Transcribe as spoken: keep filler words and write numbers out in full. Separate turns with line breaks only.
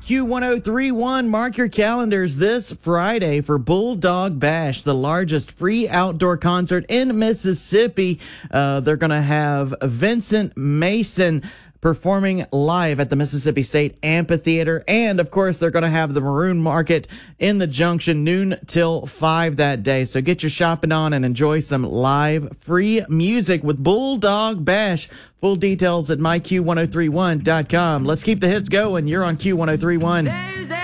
Q ten thirty-one, mark your calendars this Friday for Bulldog Bash, the largest free outdoor concert in Mississippi. Uh, they're going to have Vincent Mason performing live at the Mississippi State Amphitheater. And, of course, they're going to have the Maroon Market in the Junction noon till five that day. So get your shopping on and enjoy some live free music with Bulldog Bash. Full details at my Q ten thirty-one dot com. Let's keep the hits going. You're on Q ten thirty-one.